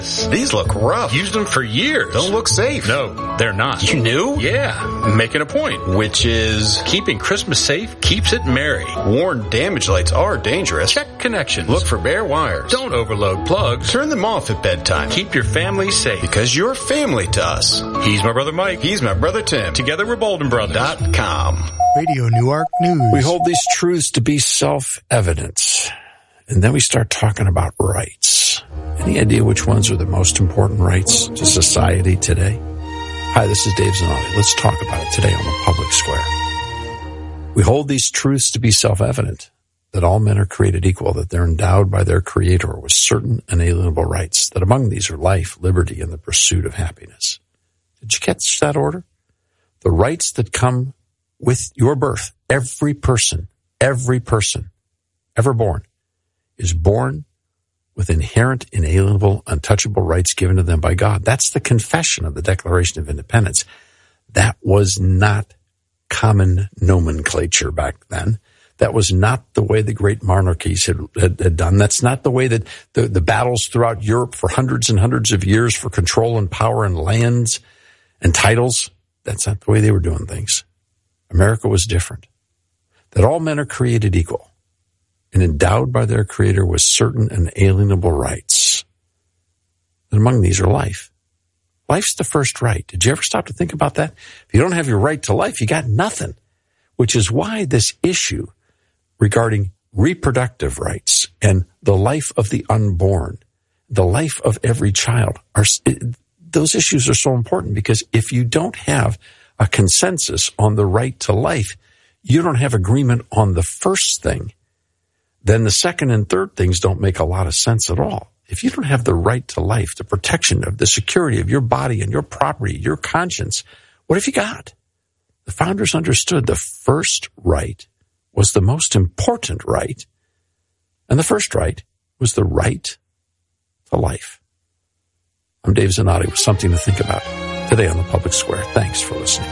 These look rough. Used them for years. Don't look safe. No, they're not. You knew? Yeah, making a point. Which is? Keeping Christmas safe keeps it merry. Warn damage lights are dangerous. Check connections. Look for bare wires. Don't overload plugs. Turn them off at bedtime. Keep your family safe. Because you're family to us. He's my brother Mike. He's my brother Tim. Together we're Bolden Brothers. .com. Radio Newark News. We hold these truths to be self-evident. And then we start talking about rights. Any idea which ones are the most important rights to society today? Hi, this is Dave Zanotti. Let's talk about it today on the Public Square. We hold these truths to be self-evident, that all men are created equal, that they're endowed by their Creator with certain inalienable rights, that among these are life, liberty, and the pursuit of happiness. Did you catch that order? The rights that come with your birth. Every person ever born is born with inherent, inalienable, untouchable rights given to them by God. That's the confession of the Declaration of Independence. That was not common nomenclature back then. That was not the way the great monarchies had done. That's not the way that the battles throughout Europe for hundreds and hundreds of years for control and power and lands and titles. That's not the way they were doing things. America was different. That all men are created equal and endowed by their Creator with certain inalienable rights. And among these are life. Life's the first right. Did you ever stop to think about that? If you don't have your right to life, you got nothing. Which is why this issue regarding reproductive rights and the life of the unborn, the life of every child, those issues are so important, because if you don't have a consensus on the right to life, you don't have agreement on the first thing, then the second and third things don't make a lot of sense at all. If you don't have the right to life, the protection of the security of your body and your property, your conscience, what have you got? The founders understood the first right was the most important right, and the first right was the right to life. I'm Dave Zanotti with something to think about today on the Public Square. Thanks for listening.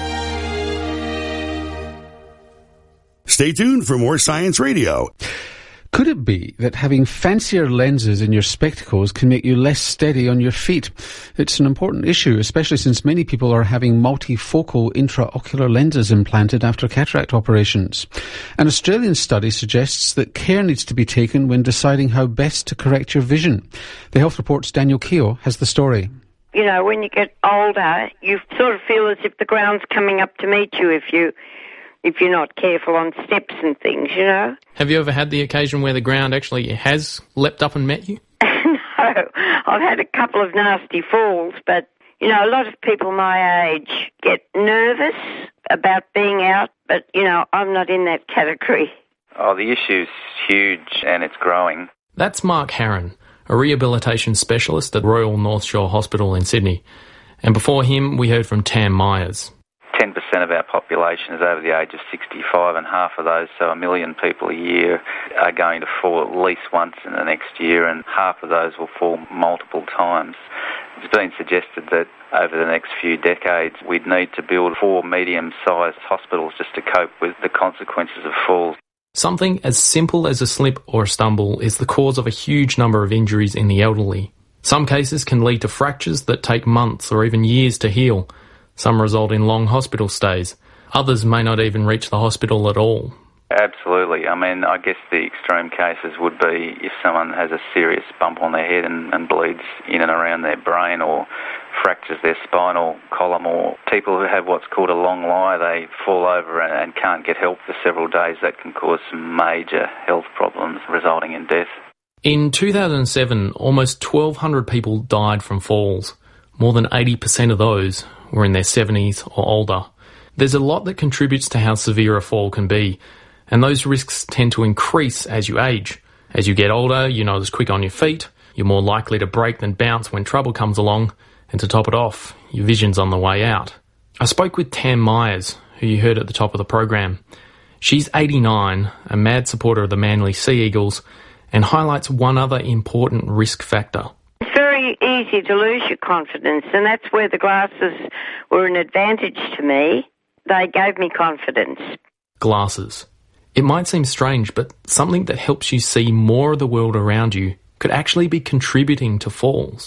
Stay tuned for more Science Radio. Could it be that having fancier lenses in your spectacles can make you less steady on your feet? It's an important issue, especially since many people are having multifocal intraocular lenses implanted after cataract operations. An Australian study suggests that care needs to be taken when deciding how best to correct your vision. The Health Report's Daniel Keogh has the story. You know, when you get older, you sort of feel as if the ground's coming up to meet you if you're not careful on steps and things, you know. Have you ever had the occasion where the ground actually has leapt up and met you? No, I've had a couple of nasty falls, but, you know, a lot of people my age get nervous about being out, but, you know, I'm not in that category. Oh, the issue's huge and it's growing. That's Mark Harron, a rehabilitation specialist at Royal North Shore Hospital in Sydney. And before him, we heard from Tam Myers. 10% of our population is over the age of 65, and half of those, so 1 million people a year, are going to fall at least once in the next year, and half of those will fall multiple times. It's been suggested that over the next few decades we'd need to build 4 medium-sized hospitals just to cope with the consequences of falls. Something as simple as a slip or a stumble is the cause of a huge number of injuries in the elderly. Some cases can lead to fractures that take months or even years to heal. Some result in long hospital stays. Others may not even reach the hospital at all. Absolutely. I mean, I guess the extreme cases would be if someone has a serious bump on their head and bleeds in and around their brain, or fractures their spinal column, or people who have what's called a long lie, they fall over and can't get help for several days. That can cause some major health problems resulting in death. In 2007, almost 1,200 people died from falls. More than 80% of those were in their 70s or older. There's a lot that contributes to how severe a fall can be, and those risks tend to increase as you age. As you get older, you're not as quick on your feet, you're more likely to break than bounce when trouble comes along, and to top it off, your vision's on the way out. I spoke with Tam Myers, who you heard at the top of the program. She's 89, a mad supporter of the Manly Sea Eagles, and highlights one other important risk factor. It's very easy to lose your confidence, and that's where the glasses were an advantage to me. They gave me confidence. Glasses. It might seem strange, but something that helps you see more of the world around you could actually be contributing to falls.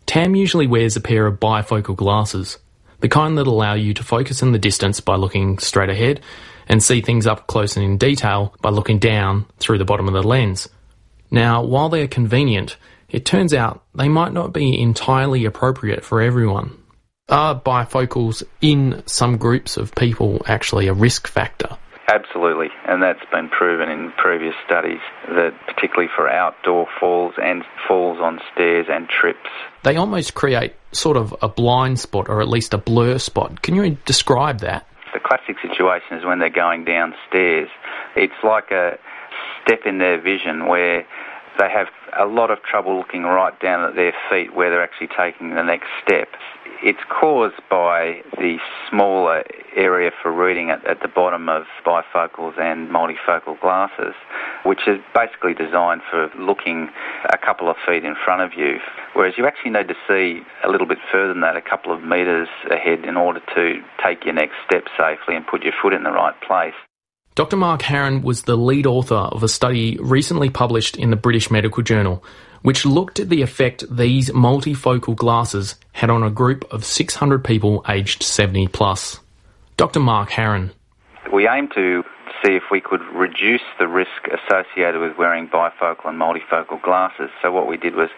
Tam usually wears a pair of bifocal glasses, the kind that allow you to focus in the distance by looking straight ahead and see things up close and in detail by looking down through the bottom of the lens. Now, while they're convenient, it turns out they might not be entirely appropriate for everyone. Are bifocals in some groups of people actually a risk factor? Absolutely, and that's been proven in previous studies, that particularly for outdoor falls and falls on stairs and trips. They almost create sort of a blind spot, or at least a blur spot. Can you describe that? The classic situation is when they're going downstairs. It's like a step in their vision where they have a lot of trouble looking right down at their feet where they're actually taking the next step. It's caused by the smaller area for reading at the bottom of bifocals and multifocal glasses, which is basically designed for looking a couple of feet in front of you, whereas you actually need to see a little bit further than that, a couple of metres ahead, in order to take your next step safely and put your foot in the right place. Dr. Mark Harron was the lead author of a study recently published in the British Medical Journal, which looked at the effect these multifocal glasses had on a group of 600 people aged 70 plus. Dr. Mark Harron. We aim to see if we could reduce the risk associated with wearing bifocal and multifocal glasses. So what we did was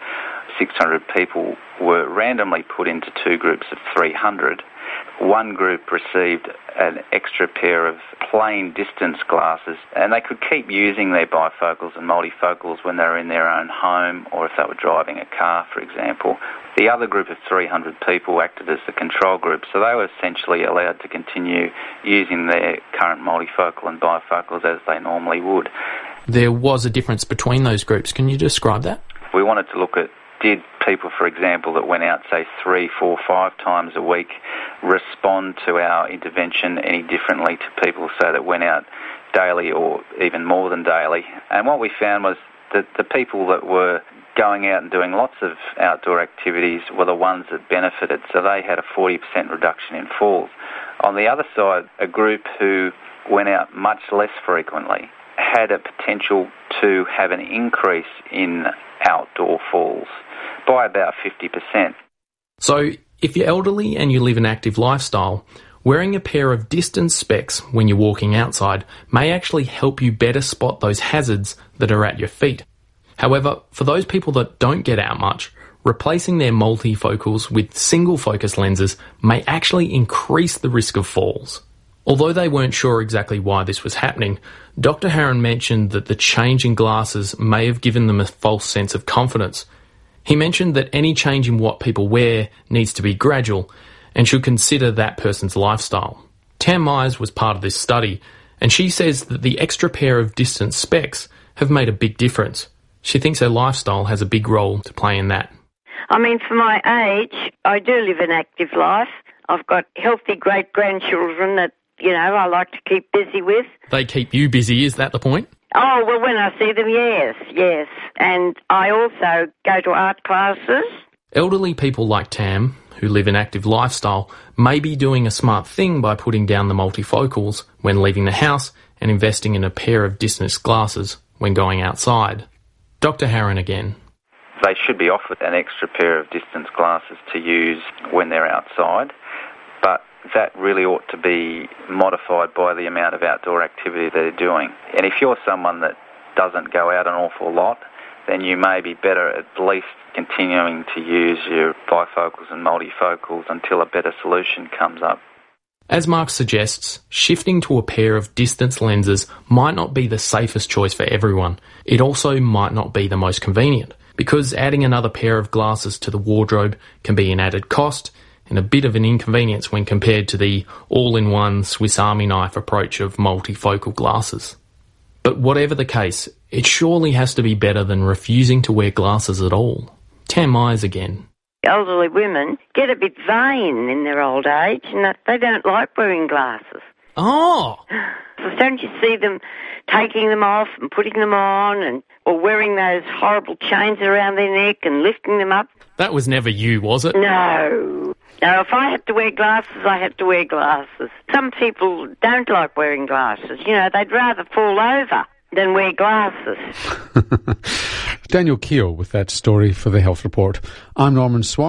600 people were randomly put into two groups of 300. One group received an extra pair of plain distance glasses, and they could keep using their bifocals and multifocals when they were in their own home or if they were driving a car, for example. The other group of 300 people acted as the control group, so they were essentially allowed to continue using their current multifocal and bifocals as they normally would. There was a difference between those groups. Can you describe that? We wanted to look at, did people, for example, that went out, say, 3, 4, 5 times a week respond to our intervention any differently to people, say, that went out daily or even more than daily. And what we found was that the people that were going out and doing lots of outdoor activities were the ones that benefited, so they had a 40% reduction in falls. On the other side, a group who went out much less frequently had a potential to have an increase in outdoor falls by about 50%. So, if you're elderly and you live an active lifestyle, wearing a pair of distance specs when you're walking outside may actually help you better spot those hazards that are at your feet. However, for those people that don't get out much, replacing their multifocals with single focus lenses may actually increase the risk of falls. Although they weren't sure exactly why this was happening, Dr. Harron mentioned that the change in glasses may have given them a false sense of confidence. He mentioned that any change in what people wear needs to be gradual and should consider that person's lifestyle. Tam Myers was part of this study, and she says that the extra pair of distance specs have made a big difference. She thinks her lifestyle has a big role to play in that. I mean, for my age, I do live an active life. I've got healthy great-grandchildren that, you know, I like to keep busy with. They keep you busy, is that the point? Oh, well, when I see them, yes. And I also go to art classes. Elderly people like Tam, who live an active lifestyle, may be doing a smart thing by putting down the multifocals when leaving the house and investing in a pair of distance glasses when going outside. Dr. Harron again. They should be offered an extra pair of distance glasses to use when they're outside, but that really ought to be modified by the amount of outdoor activity they're doing. And if you're someone that doesn't go out an awful lot, then you may be better at least continuing to use your bifocals and multifocals until a better solution comes up. As Mark suggests, shifting to a pair of distance lenses might not be the safest choice for everyone. It also might not be the most convenient, because adding another pair of glasses to the wardrobe can be an added cost and a bit of an inconvenience when compared to the all-in-one Swiss Army knife approach of multifocal glasses. But whatever the case, it surely has to be better than refusing to wear glasses at all. Tam Myers again. Elderly women get a bit vain in their old age and that they don't like wearing glasses. Oh! So don't you see them taking them off and putting them on, or wearing those horrible chains around their neck and lifting them up? That was never you, was it? No. Now, if I had to wear glasses, I had to wear glasses. Some people don't like wearing glasses. You know, they'd rather fall over than wear glasses. Daniel Keogh with that story for the Health Report. I'm Norman Swan.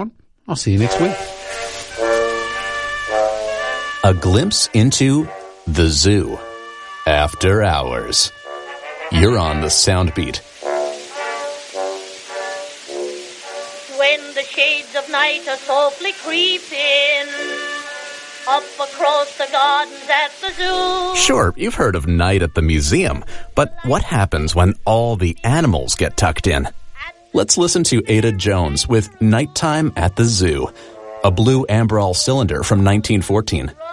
I'll see you next week. A glimpse into the zoo. After hours. You're on the Sound Beat. When the shades of night are softly creeping up across the gardens at the zoo. Sure, you've heard of night at the museum, but what happens when all the animals get tucked in? Let's listen to Ada Jones with Nighttime at the Zoo, a blue Ambrol cylinder from 1914.